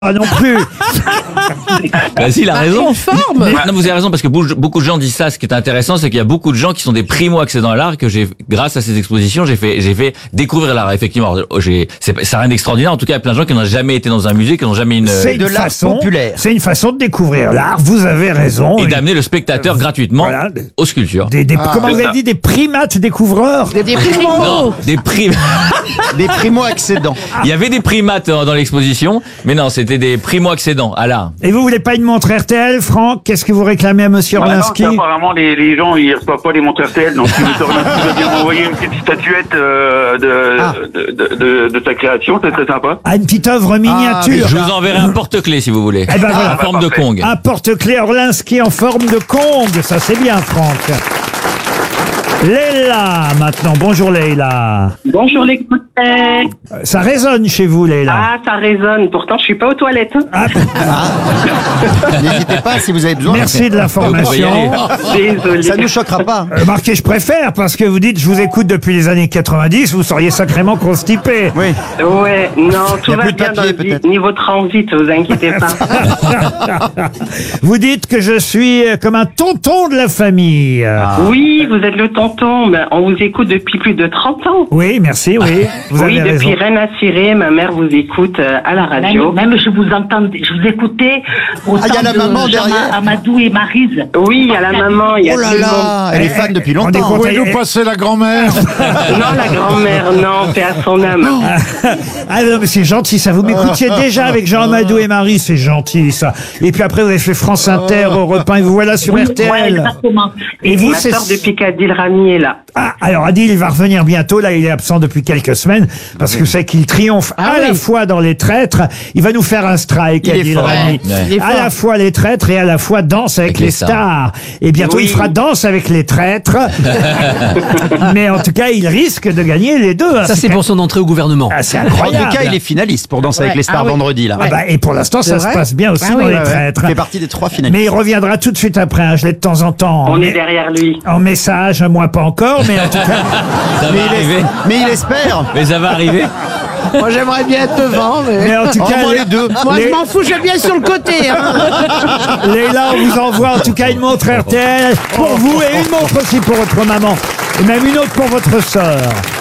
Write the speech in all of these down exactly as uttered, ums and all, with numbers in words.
Ah non plus. Bah si, il a raison. Une forme. Mais- non, vous avez raison, parce que beaucoup beaucoup de gens disent ça. Ce qui est intéressant, c'est qu'il y a beaucoup de gens qui sont des primo-accédants à l'art, que j'ai, grâce à ces expositions, j'ai fait, j'ai fait découvrir l'art. Effectivement, j'ai, c'est, c'est rien d'extraordinaire. En tout cas, il y a plein de gens qui n'ont jamais été dans un musée, qui n'ont jamais une, C'est de une l'art façon populaire. C'est une façon de découvrir l'art. Vous avez raison. et d'amener le spectateur gratuitement Voilà. aux sculptures. Des, des- comment c'est vous avez ça. dit, des primates découvreurs. Des primos. Non, des prim... Des primo-accédants. Il y avait des primates dans, dans l'exposition, mais non, c'était des primo-accédants à l'art. Et vous voulez pas une montre R T L, Franck? Qu'est-ce que vous réclamez à Monsieur Ah non, Orlinski? ça, apparemment, les, les gens, ils reçoivent pas les montres R T L, donc si Monsieur Orlinski veut bien m'envoyer une petite statuette euh, de, Ah. de, de, de, de sa création, c'est très sympa. Ah, une petite œuvre miniature. Je vous enverrai un porte-clés si vous voulez. Eh ben voilà. En forme de parfait. Kong. Un porte-clés Orlinski en forme de Kong. Ça, c'est bien, Franck. Leïla, maintenant. Bonjour, Leïla. Bonjour les coups de tête. Euh, Ça résonne chez vous, Leïla. Ah, ça résonne. Pourtant, je suis pas aux toilettes. hein. Ah, N'hésitez pas si vous avez besoin. merci de Vous pouvez y aller. l'information. Désolée. Ça ne nous choquera pas. Remarquez, je préfère, parce que vous dites, je vous écoute depuis les années quatre-vingt-dix, vous seriez sacrément constipé. Oui. Ouais, non, tout Y a va plus de bien papier, dans le peut-être. niveau transit, vous inquiétez pas. Vous dites que je suis euh, comme un tonton de la famille. Oui, vous êtes le tonton, mais on vous écoute depuis plus de trente ans. Oui, merci, oui. Vous oui, avez depuis raison. Rennes à Ciré, ma mère vous écoute euh, à la radio. Même, même je vous entendais, je vous écoutais au Ah, il y a temps la de maman Jean derrière. Amadou et Maryse. Oui, il y a la maman, il y a Oh là tout le monde. là, elle est fan depuis On est longtemps. content. Pouvez-nous passer la grand-mère? Non, la grand-mère, non, paix à son âme. Ah non, mais c'est gentil, ça. Vous m'écoutiez déjà avec Jean Amadou et Marie, c'est gentil, ça. Et puis après, vous avez fait France Inter, Europe un, et vous voilà sur Oui, R T ouais, L. exactement. Et vous, Ma c'est... sœur de Picadille Rami est là. Ah, alors Adil, il va revenir bientôt. Là, il est absent depuis quelques semaines parce que c'est qu'il triomphe Ah à la oui. fois dans Les Traîtres. Il va nous faire un strike, Il est Adil fort. Rami. Ouais. Il est À fort. la fois Les Traîtres et à la fois Danse avec, Avec les les stars. stars. Et bientôt, Oui. il fera Danse avec les Traîtres. Mais en tout cas, il risque de gagner les deux. hein. Ça, c'est pour son entrée au gouvernement. Ah, c'est En incroyable. tout cas, il est finaliste pour Danser avec Ouais. les stars Ah oui. vendredi, là. Ah bah, et pour l'instant, ça C'est se vrai passe bien aussi Ah dans oui, Les ouais, ouais. Traîtres. Il fait partie des trois finalistes. Mais il reviendra tout de suite après. hein. Je l'ai de temps en temps. On en, est derrière lui. en message, moi pas encore, mais en tout cas. Ça va arriver. Mais il espère. Mais ça va arriver. Moi, j'aimerais bien être devant, mais... Mais en tout Au cas, moins les- les deux. Moi, les- je m'en fous, je viens sur le côté. Hein. Léla, on vous envoie en tout cas une montre R T L pour vous et une montre aussi pour votre maman. Et même une autre pour votre sœur.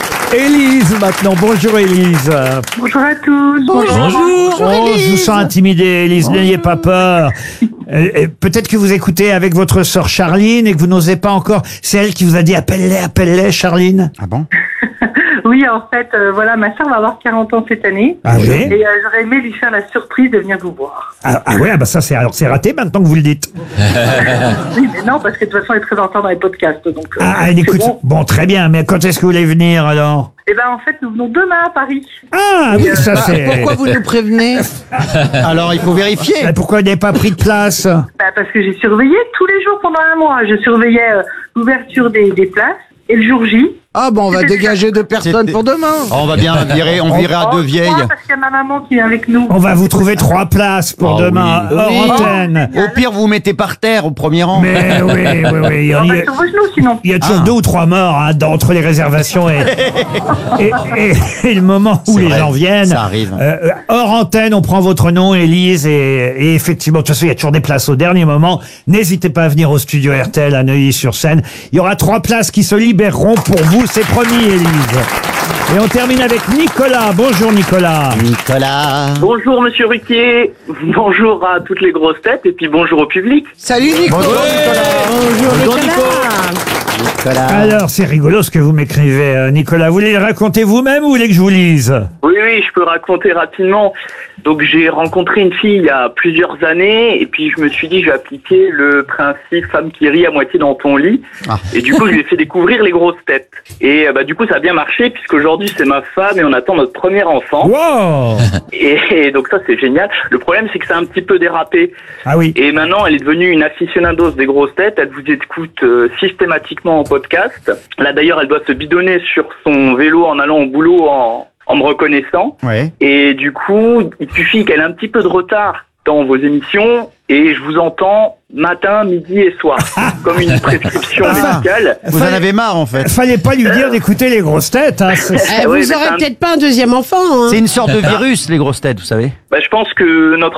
Élise maintenant. Bonjour Élise. Bonjour à tous. Bonjour. Oh, je vous sens intimidée Élise, n'ayez pas peur. Euh, euh, Peut-être que vous écoutez avec votre sœur Charline et que vous n'osez pas encore. C'est elle qui vous a dit appelle-les, appelle-les Charline. Ah bon? Oui, en fait, euh, voilà, ma soeur va avoir quarante ans cette année. Ah oui. Et euh, j'aurais aimé lui faire la surprise de venir vous voir. Ah, ah ouais, ah bah ça c'est alors c'est raté maintenant que vous le dites. Oui, mais non, parce que de toute façon, elle est très en retard dans les podcasts. Donc, euh, Ah, elle c'est écoute. bon. Bon, très bien, mais quand est-ce que vous voulez venir alors? Eh ben, en fait, nous venons demain à Paris. Ah oui, ça c'est. Pourquoi vous nous prévenez? Alors, il faut vérifier. Mais pourquoi vous n'avez pas pris de place? Bah, parce que j'ai surveillé tous les jours pendant un mois. Je surveillais euh, l'ouverture des, des places et le jour J. Ah, bon, on va dégager deux personnes C'était- pour demain. Oh, on va bien virer, on virait à Oh, deux vieilles. trois, parce qu'il y a ma maman qui est avec nous. On va vous trouver trois places pour Ah demain, oui. hors Oui. antenne. Au pire, vous vous mettez par terre au premier rang. Mais oui, oui, oui. Il y On a, va sur vos genoux, sinon. il y a toujours Ah. deux ou trois morts hein, dans- entre les réservations et, et, et- et le moment où C'est les vrai, gens viennent. ça arrive. Euh, hors antenne, on prend votre nom, Élise, et, et effectivement, de toute façon, il y a toujours des places au dernier moment. N'hésitez pas à venir au studio R T L à Neuilly-sur-Seine. Il y aura trois places qui se libéreront pour vous, c'est promis, Élise. Et on termine avec Nicolas. Bonjour Nicolas. Nicolas. Bonjour Monsieur Ruquier, bonjour à toutes les grosses têtes et puis bonjour au public. Salut, Nico. Bonjour, Nicolas. Bonjour, Nicolas. Alors, c'est rigolo ce que vous m'écrivez, euh, Nicolas. Vous voulez le raconter vous-même ou vous voulez que je vous lise? Oui, oui, je peux raconter rapidement. Donc j'ai rencontré une fille il y a plusieurs années et puis je me suis dit je vais appliquer le principe femme qui rit à moitié dans ton lit. Ah. Et du coup je lui ai fait découvrir les grosses têtes. Et euh, bah du coup ça a bien marché puisqu'aujourd'hui c'est ma femme et on attend notre premier enfant. Wow! Et, et donc ça c'est génial. Le problème c'est que ça a un petit peu dérapé. Ah oui. Et maintenant, elle est devenue une aficionados des grosses têtes. Elle vous écoute euh, systématiquement en podcast. Là, d'ailleurs, elle doit se bidonner sur son vélo en allant au boulot en, en me reconnaissant. Ouais. Et du coup, il suffit qu'elle ait un petit peu de retard dans vos émissions et je vous entends matin, midi et soir. Comme une prescription Ah. médicale. Vous en avez marre, en fait. Fallait pas lui dire d'écouter les grosses têtes. Hein. C'est- Eh, Ouais, vous mais aurez c'est un- peut-être pas un deuxième enfant. Hein. C'est une sorte de virus, les grosses têtes, vous savez. Bah, je pense que notre